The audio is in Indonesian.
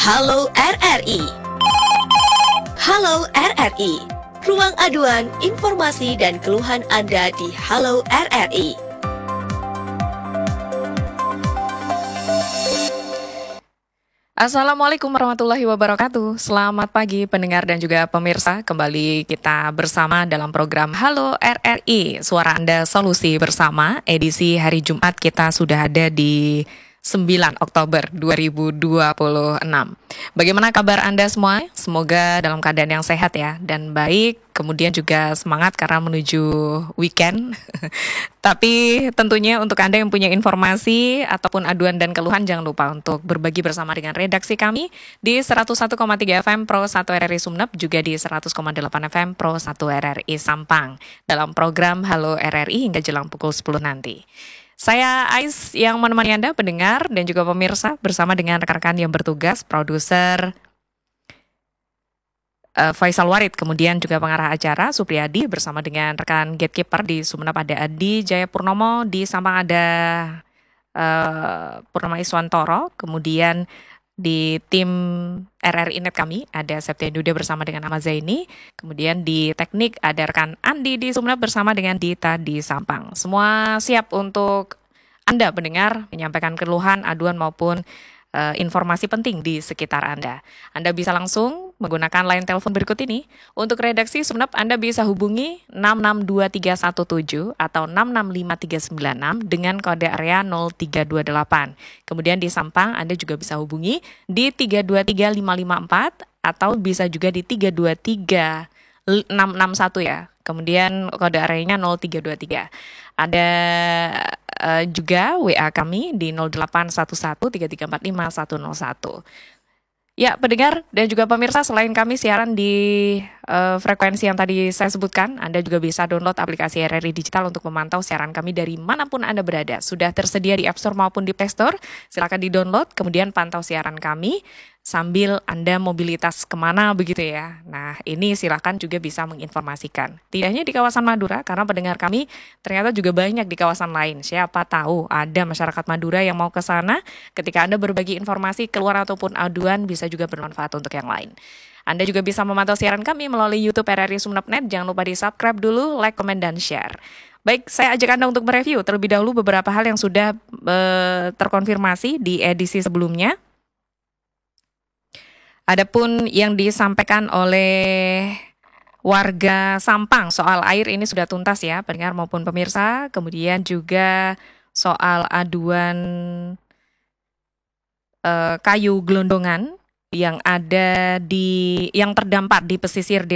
Halo RRI. Halo RRI. Ruang aduan, informasi dan keluhan Anda di Halo RRI. Assalamualaikum warahmatullahi wabarakatuh. Selamat pagi pendengar dan juga pemirsa. Kembali kita bersama dalam program Halo RRI, Suara Anda Solusi Bersama. Edisi hari Jumat kita sudah ada di 9 Oktober 2026. Bagaimana kabar Anda semua? Semoga dalam keadaan yang sehat ya dan baik. Kemudian juga semangat karena menuju weekend. Tapi tentunya untuk Anda yang punya informasi ataupun aduan dan keluhan, jangan lupa untuk berbagi bersama dengan redaksi kami di 101,3 FM Pro 1 RRI Sumeneb, juga di 100,8 FM Pro 1 RRI Sampang, dalam program Halo RRI hingga jelang pukul 10 nanti. Saya Ais yang menemani Anda pendengar dan juga pemirsa bersama dengan rekan-rekan yang bertugas, produser Faisal Warid, kemudian juga pengarah acara Supriyadi, bersama dengan rekan gatekeeper di Sumeneb ada Adi Jaya Purnomo, di Sampang ada Purnama Iswantoro, kemudian di tim RRI Net kami ada Septian Duda bersama dengan Ahmad Zaini, kemudian di teknik ada rekan Andi di Sumeneb bersama dengan Dita di Sampang. Semua siap untuk Anda pendengar menyampaikan keluhan, aduan maupun informasi penting di sekitar Anda. Anda bisa langsung menggunakan line telepon berikut ini. Untuk redaksi Sumeneb Anda bisa hubungi 662317 atau 665396 dengan kode area 0328. Kemudian di Sampang Anda juga bisa hubungi di 323554 atau bisa juga di 323661 ya. Kemudian kode areanya 0323. Ada juga WA kami di 08113345 101. Ya, pendengar dan juga pemirsa, selain kami siaran di frekuensi yang tadi saya sebutkan, Anda juga bisa download aplikasi RRI Digital untuk memantau siaran kami dari manapun Anda berada. Sudah tersedia di App Store maupun di Play Store. Silakan di-download, kemudian pantau siaran kami sambil Anda mobilitas kemana begitu ya. Nah, ini silakan juga bisa menginformasikan. Tidak hanya di kawasan Madura, karena pendengar kami ternyata juga banyak di kawasan lain. Siapa tahu ada masyarakat Madura yang mau ke sana, ketika Anda berbagi informasi keluar ataupun aduan bisa juga bermanfaat untuk yang lain. Anda juga bisa memantau siaran kami melalui YouTube RRI Sumeneb.net. Jangan lupa di-subscribe dulu, like, komen, dan share. Baik, saya ajak Anda untuk mereview terlebih dahulu beberapa hal yang sudah terkonfirmasi di edisi sebelumnya. Adapun yang disampaikan oleh warga Sampang soal air ini sudah tuntas ya, pendengar maupun pemirsa. Kemudian juga soal aduan kayu gelondongan yang ada yang terdampar di pesisir